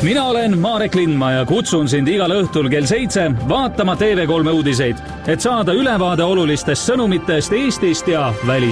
Mina olen Marek Lindma ja kutsun sind igal õhtul kell 7 vaatama TV3 uudiseid, et saada ülevaade olulistest sõnumitest Eestist ja välismaalt.